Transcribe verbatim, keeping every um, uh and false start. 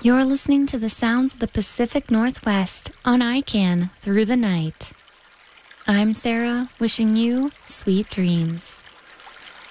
You're listening to the sounds of the Pacific Northwest on I C A N Through the Night. I'm Sarah, wishing you sweet dreams.